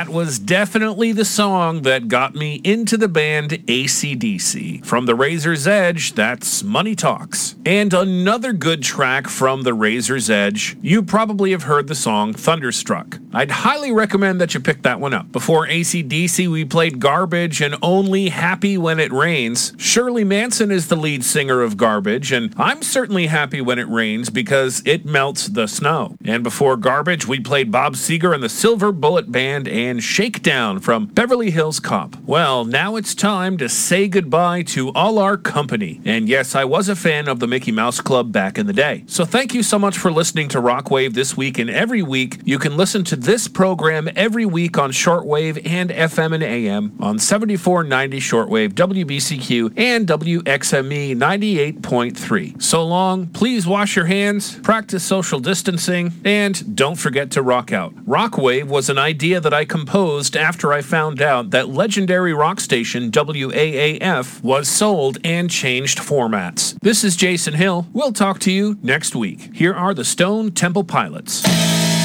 That was definitely the song that got me into the band AC/DC. From the Razor's Edge, that's Money Talks. And another good track from the Razor's Edge, you probably have heard the song Thunderstruck. I'd highly recommend that you pick that one up. Before AC/DC, we played Garbage and Only Happy When It Rains. Shirley Manson is the lead singer of Garbage, and I'm certainly happy when it rains because it melts the snow. And before Garbage, we played Bob Seger and the Silver Bullet Band and Shakedown from Beverly Hills Cop. Well, now it's time to say goodbye to all our company. And yes, I was a fan of the Mickey Mouse Club back in the day. So thank you so much for listening to Rockwave this week and every week. You can listen to this program every week on shortwave and FM and AM on 7490 shortwave, WBCQ, and WXME 98.3. So long, please wash your hands, practice social distancing, and don't forget to rock out. Rockwave was an idea that I composed after I found out that legendary rock station WAAF was sold and changed formats. This is Jason Hill. We'll talk to you next week. Here are the Stone Temple Pilots.